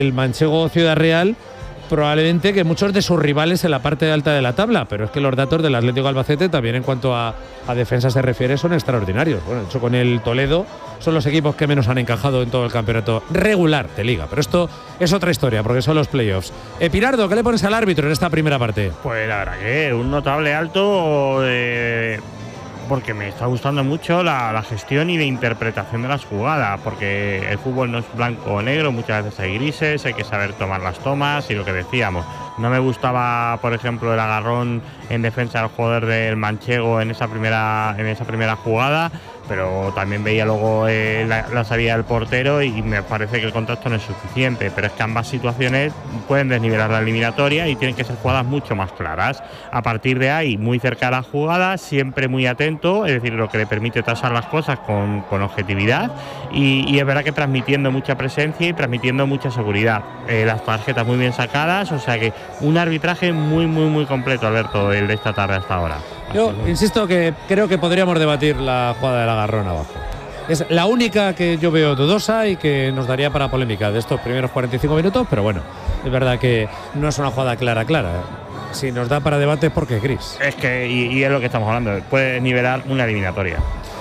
el manchego Ciudad Real probablemente que muchos de sus rivales en la parte alta de la tabla, pero es que los datos del Atlético Albacete también en cuanto a defensa se refiere son extraordinarios. Bueno, de hecho con el Toledo son los equipos que menos han encajado en todo el campeonato regular de Liga, pero esto es otra historia porque son los playoffs. Pirardo, ¿qué le pones al árbitro en esta primera parte? Pues la verdad que un notable alto porque me está gustando mucho la gestión y la interpretación de las jugadas, porque el fútbol no es blanco o negro, muchas veces hay grises, hay que saber tomar las tomas y lo que decíamos. No me gustaba, por ejemplo, el agarrón en defensa del jugador del manchego en esa primera jugada, pero también veía luego la salida del portero y me parece que el contacto no es suficiente, pero es que ambas situaciones pueden desnivelar la eliminatoria y tienen que ser jugadas mucho más claras. A partir de ahí, muy cerca de la jugada, siempre muy atento, es decir, lo que le permite tasar las cosas con objetividad y es verdad que transmitiendo mucha presencia y transmitiendo mucha seguridad. Las tarjetas muy bien sacadas, o sea que un arbitraje muy, muy, muy completo, Alberto, el de esta tarde hasta ahora. Yo insisto que creo que podríamos debatir la jugada del agarrón abajo. Es la única que yo veo dudosa y que nos daría para polémica de estos primeros 45 minutos, pero bueno, es verdad que no es una jugada clara. Si nos da para debate es porque es gris. Es que, y es lo que estamos hablando, puede nivelar una eliminatoria.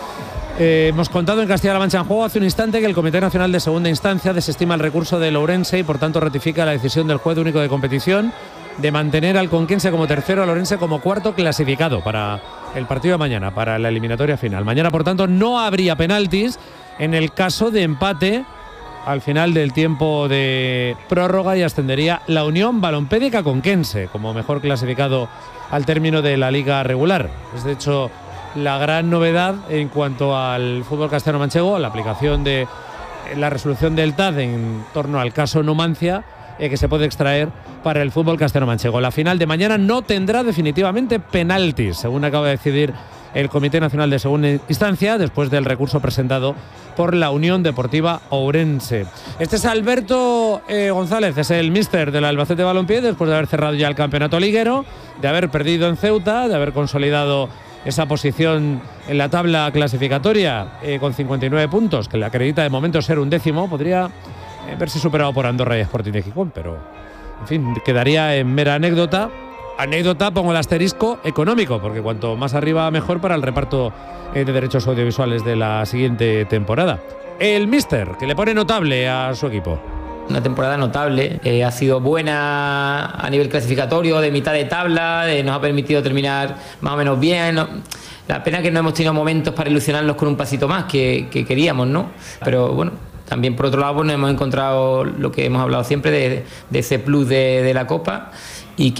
Hemos contado en Castilla-La Mancha en Juego hace un instante que el Comité Nacional de Segunda Instancia desestima el recurso de Ourense y por tanto ratifica la decisión del juez único de competición de mantener al Conquense como tercero, al Ourense como cuarto clasificado para el partido de mañana, para la eliminatoria final. Mañana, por tanto, no habría penaltis en el caso de empate al final del tiempo de prórroga y ascendería la Unión Balompédica Conquense como mejor clasificado al término de la liga regular. Es de hecho la gran novedad en cuanto al fútbol castellano-manchego, la aplicación de la resolución del TAD en torno al caso Numancia, que se puede extraer para el fútbol castellano-manchego. La final de mañana no tendrá definitivamente penaltis, según acaba de decidir el Comité Nacional de Segunda Instancia, después del recurso presentado por la Unión Deportiva Ourense. Este es Alberto González, es el míster del Albacete Balompié, después de haber cerrado ya el campeonato liguero, de haber perdido en Ceuta, de haber consolidado esa posición en la tabla clasificatoria con 59 puntos, que le acredita de momento ser un décimo. Podría verse superado por Andorra y Sporting de Gijón, pero en fin, quedaría en mera anécdota. Pongo el asterisco económico, porque cuanto más arriba mejor para el reparto de derechos audiovisuales de la siguiente temporada. El míster, que le pone notable a su equipo. Una temporada notable, ha sido buena a nivel clasificatorio, de mitad de tabla, nos ha permitido terminar más o menos bien. La pena es que no hemos tenido momentos para ilusionarnos con un pasito más que queríamos, ¿no? Pero bueno, también por otro lado pues, nos hemos encontrado lo que hemos hablado siempre de ese plus de la Copa y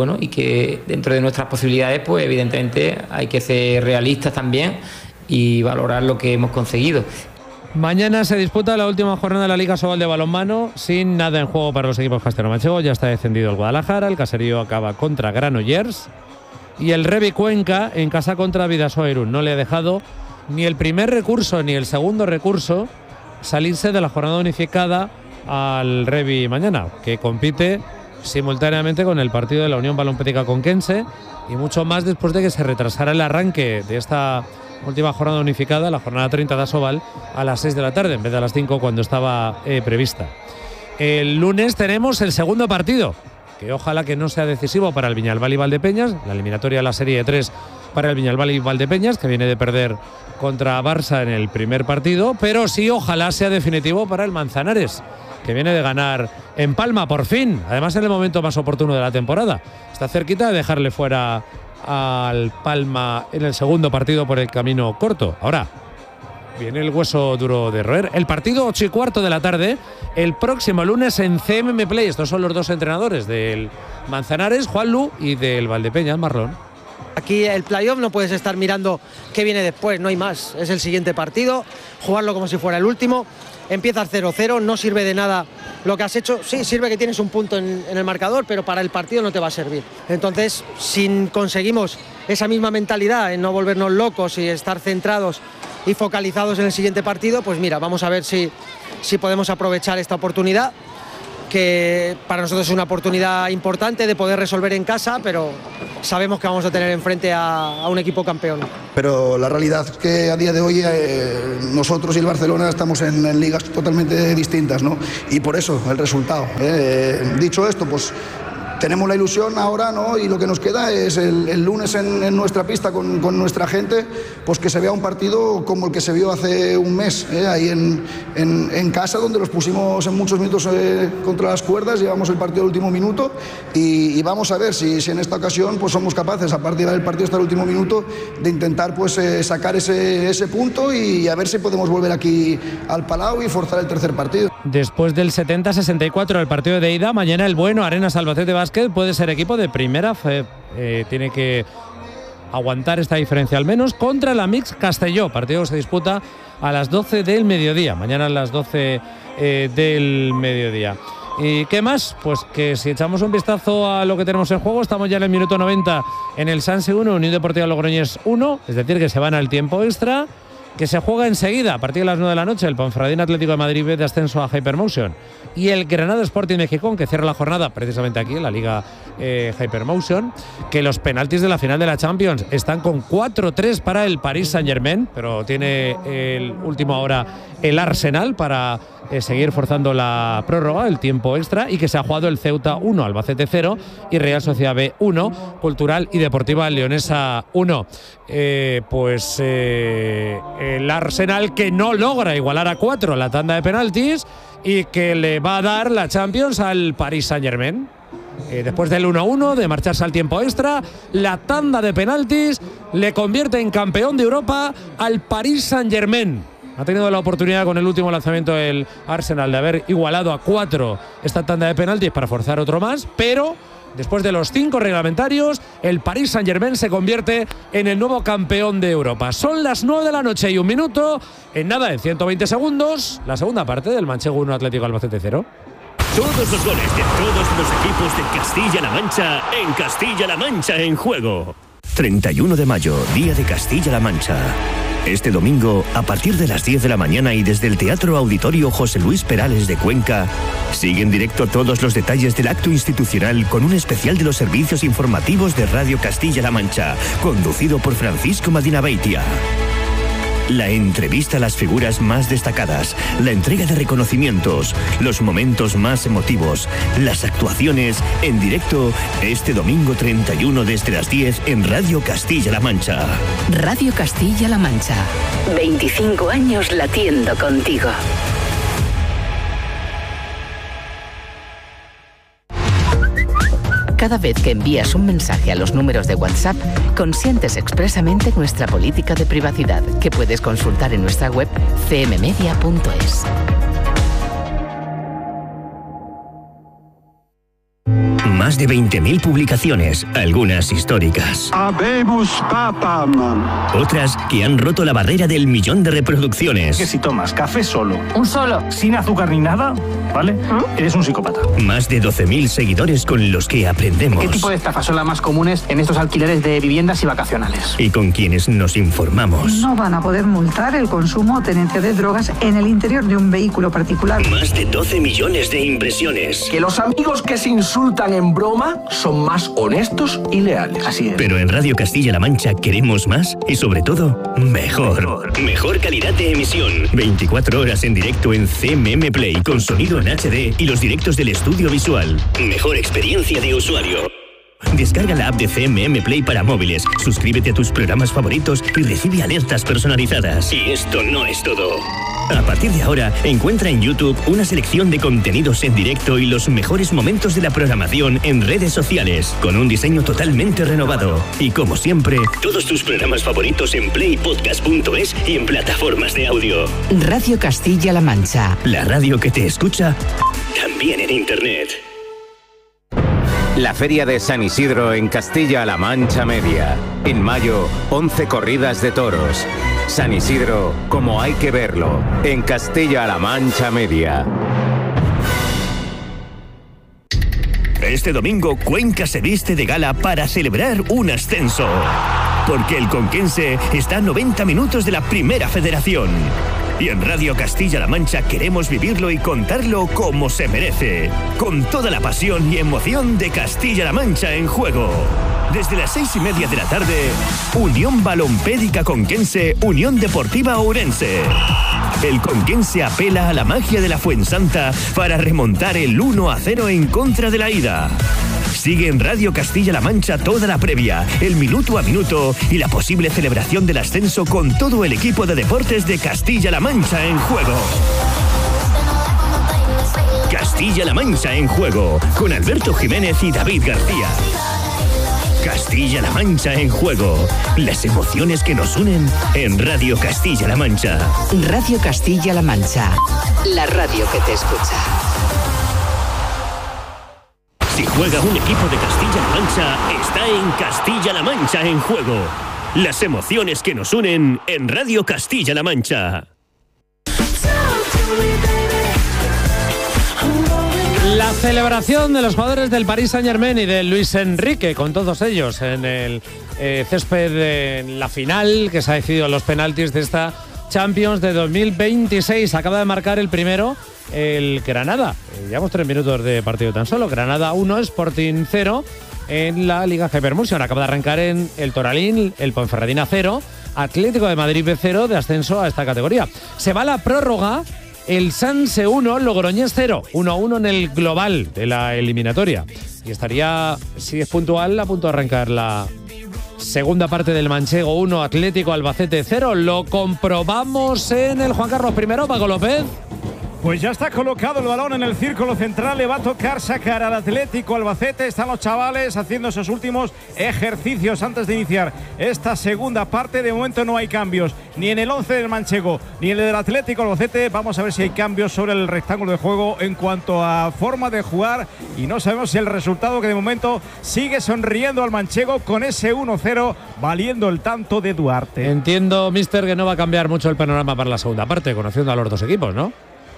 que dentro de nuestras posibilidades pues evidentemente hay que ser realistas también y valorar lo que hemos conseguido. Mañana se disputa la última jornada de la Liga Sobal de balonmano, sin nada en juego para los equipos castellano-manchegos. Ya está descendido el Guadalajara, el Caserío acaba contra Granollers y el Revi Cuenca en casa contra Bidasoa Irún. No le ha dejado ni el primer recurso ni el segundo recurso salirse de la jornada unificada al Revi mañana, que compite simultáneamente con el partido de la Unión Balompédica Conquense y mucho más después de que se retrasara el arranque de esta última jornada unificada, la jornada 30 de Asobal, a las 6 de la tarde en vez de a las 5 cuando estaba prevista. El lunes tenemos el segundo partido, que ojalá que no sea decisivo para el Viñalbal y Valdepeñas, la eliminatoria de la Serie de 3 para el Viñalbal y Valdepeñas, que viene de perder contra Barça en el primer partido, pero sí ojalá sea definitivo para el Manzanares, que viene de ganar en Palma por fin, además en el momento más oportuno de la temporada. Está cerquita de dejarle fuera al Palma en el segundo partido por el camino corto. Ahora viene el hueso duro de roer. El partido 8:15 de la tarde, el próximo lunes en CMM Play. Estos son los dos entrenadores del Manzanares, Juanlu, y del Valdepeñas, Marlon. Aquí el playoff no puedes estar mirando qué viene después, no hay más. Es el siguiente partido, jugarlo como si fuera el último. Empiezas 0-0, no sirve de nada lo que has hecho. Sí, sirve que tienes un punto en el marcador, pero para el partido no te va a servir. Entonces, si conseguimos esa misma mentalidad en no volvernos locos y estar centrados y focalizados en el siguiente partido, pues mira, vamos a ver si podemos aprovechar esta oportunidad, que para nosotros es una oportunidad importante de poder resolver en casa, pero sabemos que vamos a tener enfrente a un equipo campeón. Pero la realidad es que a día de hoy nosotros y el Barcelona estamos en ligas totalmente distintas, ¿no? Y por eso el resultado. Dicho esto, pues tenemos la ilusión ahora, ¿no? Y lo que nos queda es el lunes en nuestra pista con nuestra gente, pues que se vea un partido como el que se vio hace un mes, ahí en casa, donde los pusimos en muchos minutos contra las cuerdas, llevamos el partido al último minuto y vamos a ver si en esta ocasión pues somos capaces, a partir del partido hasta el último minuto, de intentar pues sacar ese punto y a ver si podemos volver aquí al Palau y forzar el tercer partido. Después del 70-64 el partido de ida, mañana el bueno Arenas Albacete Básquet puede ser equipo de primera. Tiene que aguantar esta diferencia al menos contra la Mix Castelló, partido que se disputa a las 12 del mediodía, mañana a las 12 del mediodía. ¿Y qué más? Pues que si echamos un vistazo a lo que tenemos en juego, estamos ya en el minuto 90 en el Sanse 1, Unión Deportiva Logroñés 1, es decir que se van al tiempo extra, que se juega enseguida a partir de las 9 de la noche el Ponferradina Atlético de Madrid B de ascenso a Hypermotion y el Granada Sporting de Gijón, que cierra la jornada precisamente aquí en la Liga Hypermotion, que los penaltis de la final de la Champions están con 4-3 para el Paris Saint-Germain, pero tiene el último ahora el Arsenal para seguir forzando la prórroga, el tiempo extra, y que se ha jugado el Ceuta 1, Albacete 0 y Real Sociedad B 1, Cultural y Deportiva Leonesa 1. El Arsenal que no logra igualar a 4 la tanda de penaltis y que le va a dar la Champions al Paris Saint-Germain. Después del 1-1, de marcharse al tiempo extra, la tanda de penaltis le convierte en campeón de Europa al Paris Saint-Germain. Ha tenido la oportunidad con el último lanzamiento del Arsenal de haber igualado a 4 esta tanda de penaltis para forzar otro más, pero después de los 5 reglamentarios, el Paris Saint-Germain se convierte en el nuevo campeón de Europa. Son las 9 de la noche y 1 minuto. En nada, en 120 segundos, la segunda parte del Manchego 1 Atlético Albacete 0. Todos los goles de todos los equipos de Castilla-La Mancha en Castilla-La Mancha en juego. 31 de mayo, Día de Castilla-La Mancha. Este domingo, a partir de las 10 de la mañana y desde el Teatro Auditorio José Luis Perales de Cuenca, sigue en directo todos los detalles del acto institucional con un especial de los servicios informativos de Radio Castilla-La Mancha, conducido por Francisco Medina Beitia. La entrevista a las figuras más destacadas, la entrega de reconocimientos, los momentos más emotivos, las actuaciones en directo este domingo 31 desde las 10 en Radio Castilla-La Mancha. Radio Castilla-La Mancha. 25 años latiendo contigo. Cada vez que envías un mensaje a los números de WhatsApp, consientes expresamente nuestra política de privacidad, que puedes consultar en nuestra web cmmedia.es. Más de 20.000 publicaciones, algunas históricas. Habemus papam. Otras que han roto la barrera del 1.000.000 de reproducciones. Que si tomas café solo. Un solo. Sin azúcar ni nada, ¿vale? Eres un psicópata. Más de 12.000 seguidores con los que aprendemos. ¿Qué tipo de estafas son las más comunes en estos alquileres de viviendas y vacacionales? Y con quienes nos informamos. No van a poder multar el consumo o tenencia de drogas en el interior de un vehículo particular. Más de 12 millones de impresiones. Que los amigos que se insultan en broma son más honestos y leales. Así es. Pero en Radio Castilla-La Mancha queremos más y sobre todo, mejor. Mejor calidad de emisión. 24 horas en directo en CMM Play con sonido en HD y los directos del estudio visual. Mejor experiencia de usuario. Descarga la app de CMM Play para móviles, suscríbete a tus programas favoritos y recibe alertas personalizadas. Y esto no es todo. A partir de ahora, encuentra en YouTube una selección de contenidos en directo y los mejores momentos de la programación en redes sociales, con un diseño totalmente renovado. Y como siempre, todos tus programas favoritos en playpodcast.es y en plataformas de audio. Radio Castilla-La Mancha. La radio que te escucha también en Internet. La Feria de San Isidro en Castilla-La Mancha Media. En mayo, 11 corridas de toros. San Isidro, como hay que verlo, en Castilla-La Mancha Media. Este domingo, Cuenca se viste de gala para celebrar un ascenso. Porque el conquense está a 90 minutos de la Primera Federación. Y en Radio Castilla-La Mancha queremos vivirlo y contarlo como se merece, con toda la pasión y emoción de Castilla-La Mancha en juego. Desde las 6:30 de la tarde, Unión Balompédica Conquense, Unión Deportiva Ourense. El Conquense apela a la magia de la Fuensanta para remontar el 1-0 en contra de la ida. Sigue en Radio Castilla-La Mancha toda la previa, el minuto a minuto y la posible celebración del ascenso con todo el equipo de deportes de Castilla-La Mancha en juego. Castilla-La Mancha en juego, con Alberto Jiménez y David García. Castilla-La Mancha en juego. Las emociones que nos unen en Radio Castilla-La Mancha. Radio Castilla-La Mancha. La radio que te escucha. Si juega un equipo de Castilla-La Mancha, está en Castilla-La Mancha en juego. Las emociones que nos unen en Radio Castilla-La Mancha. La celebración de los jugadores del Paris Saint-Germain y de Luis Enrique, con todos ellos en el césped en la final, que se ha decidido los penaltis de esta Champions de 2026. Acaba de marcar el primero el Granada. Llevamos 3 minutos de partido tan solo. Granada 1, Sporting 0 en la Liga Hypermotion. Acaba de arrancar en el Toralín, el Ponferradina 0, Atlético de Madrid B0 de ascenso a esta categoría. Se va la prórroga. El Sanse 1, Logroñés 0, 1-1 en el global de la eliminatoria. Y estaría, si es puntual, a punto de arrancar la segunda parte del manchego 1, Atlético Albacete 0. Lo comprobamos en el Juan Carlos I, Paco López. Pues ya está colocado el balón en el círculo central, le va a tocar sacar al Atlético Albacete. Están los chavales haciendo esos últimos ejercicios antes de iniciar esta segunda parte. De momento no hay cambios, ni en el 11 del manchego, ni en el del Atlético Albacete. Vamos a ver si hay cambios sobre el rectángulo de juego en cuanto a forma de jugar. Y no sabemos si el resultado, que de momento sigue sonriendo al manchego con ese 1-0, valiendo el tanto de Duarte. Entiendo, mister, que no va a cambiar mucho el panorama para la segunda parte, conociendo a los dos equipos, ¿no?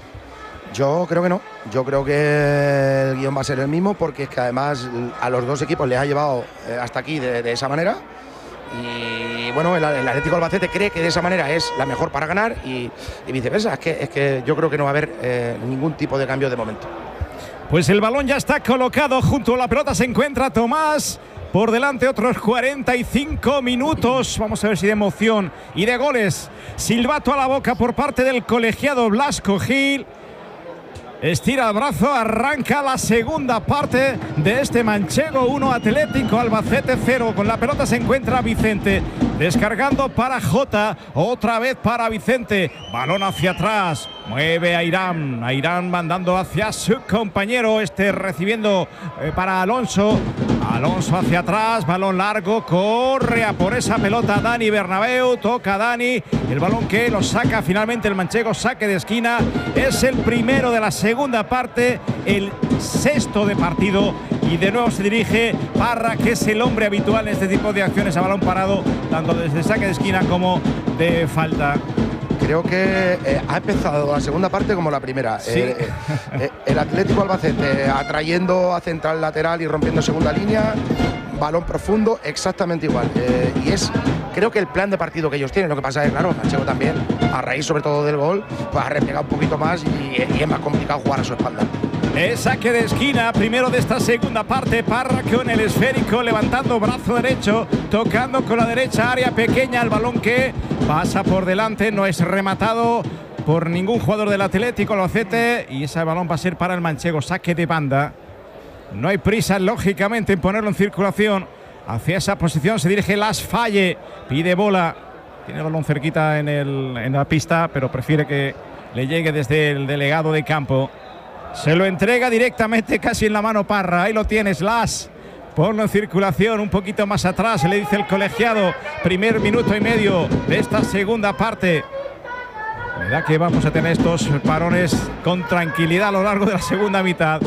Yo creo que no. Yo creo que el guión va a ser el mismo, porque es que además a los dos equipos les ha llevado hasta aquí de esa manera. Y bueno, el Atlético Albacete cree que de esa manera es la mejor para ganar y viceversa. Es que yo creo que no va a haber ningún tipo de cambio de momento. Pues el balón ya está colocado junto a la pelota. Se encuentra Tomás. Por delante otros 45 minutos. Vamos a ver si de emoción y de goles. Silbato a la boca por parte del colegiado Blasco Gil. Estira el brazo, arranca la segunda parte de este manchego 1, Atlético Albacete 0. Con la pelota se encuentra Vicente, descargando para Jota, otra vez para Vicente, balón hacia atrás, mueve a Irán mandando hacia su compañero, recibiendo para Alonso hacia atrás, balón largo, corre a por esa pelota Dani Bernabéu, toca a Dani, el balón que lo saca finalmente el manchego, saque de esquina, es el primero de la segunda parte, el sexto de partido, y de nuevo se dirige Parra, que es el hombre habitual en este tipo de acciones a balón parado, tanto desde saque de esquina como de falta. Creo que ha empezado la segunda parte como la primera. Sí. El Atlético Albacete atrayendo a central lateral y rompiendo segunda línea, balón profundo, exactamente igual. Y es, creo que el plan de partido que ellos tienen. Lo que pasa es, claro, Manchego también, a raíz sobre todo del gol, pues ha replegado un poquito más y es más complicado jugar a su espalda. Saque de esquina, primero de esta segunda parte. Parra con el esférico, levantando brazo derecho, tocando con la derecha, área pequeña, el balón que pasa por delante, no es rematado por ningún jugador del Atlético Albacete, y ese balón va a ser para el manchego, saque de banda. No hay prisa, lógicamente, en ponerlo en circulación. Hacia esa posición se dirige Las Falle, pide bola, tiene el balón cerquita en la pista, pero prefiere que le llegue desde el delegado de campo. Se lo entrega directamente casi en la mano Parra. Ahí lo tienes, Las. Ponlo en circulación un poquito más atrás, le dice el colegiado. Primer minuto y medio de esta segunda parte. Me da que vamos a tener estos parones con tranquilidad a lo largo de la segunda mitad.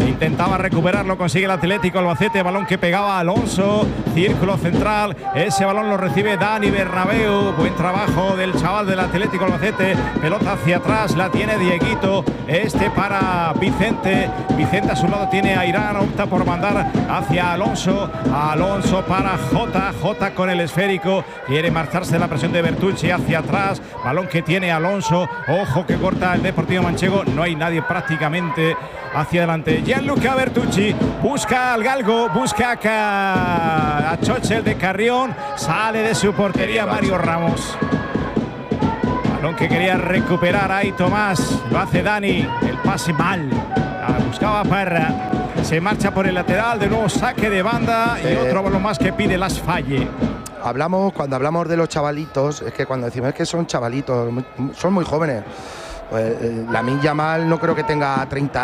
Intentaba recuperarlo, consigue el Atlético Albacete, balón que pegaba a Alonso, círculo central, ese balón lo recibe Dani Bernabéu, buen trabajo del chaval del Atlético Albacete, pelota hacia atrás, la tiene Dieguito, para Vicente a su lado tiene a Irán, opta por mandar hacia Alonso para Jota con el esférico, quiere marcharse de la presión de Bertucci hacia atrás, balón que tiene Alonso, ojo que corta el Deportivo Manchego, no hay nadie prácticamente hacia adelante. Gianluca Bertucci busca al galgo, busca a Chochel de Carrión, sale de su portería Mario Ramos. Balón que quería recuperar ahí Tomás, lo hace Dani, el pase mal, buscaba Parra, se marcha por el lateral, de nuevo saque de banda y otro balón más que pide Las Falle. Cuando hablamos de los chavalitos, es que cuando decimos que son chavalitos, son muy jóvenes. Lamine Yamal no creo que tenga 30